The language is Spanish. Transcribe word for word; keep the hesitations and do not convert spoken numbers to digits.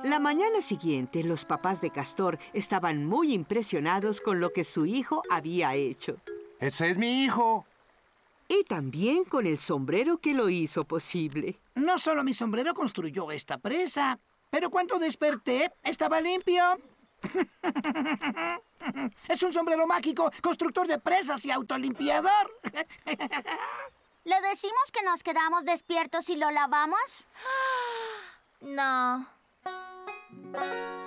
La mañana siguiente, los papás de Castor estaban muy impresionados con lo que su hijo había hecho. ¡Ese es mi hijo! Y también con el sombrero que lo hizo posible. No solo mi sombrero construyó esta presa, pero cuando desperté, estaba limpio. Es un sombrero mágico, constructor de presas y autolimpiador. ¿Le decimos que nos quedamos despiertos y lo lavamos? No.